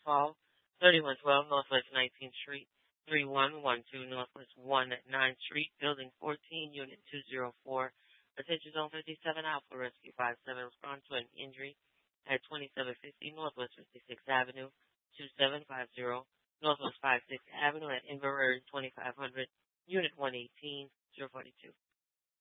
Hall, 3112 Northwest 19th Street, 3112 Northwest 19th Street, Building 14, Unit 204. Attention Zone 57 Alpha Rescue 57 respond to an injury at 2750 Northwest 56th Avenue, 2750 Northwest 56th Avenue at Inverary 2500, Unit 118, 042.